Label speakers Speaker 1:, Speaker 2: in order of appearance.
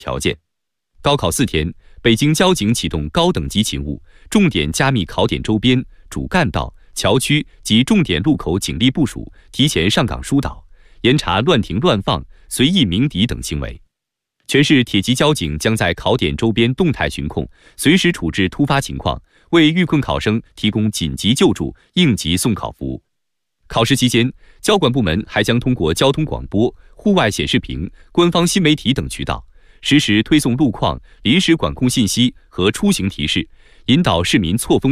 Speaker 1: 条件。高考4天，北京交警启动高等级勤务，重点加密考点周边主干道、桥区及重点路口警力部署，提前上岗疏导，严查乱停乱放、随意鸣笛等行为。全市铁骑交警将在考点周边动态巡控，随时处置突发情况，为遇困考生提供紧急救助、应急送考服务。考试期间，交管部门还将通过交通广播、户外显示屏、官方新媒体等渠道，实时推送路况、临时管控信息和出行提示，引导市民错峰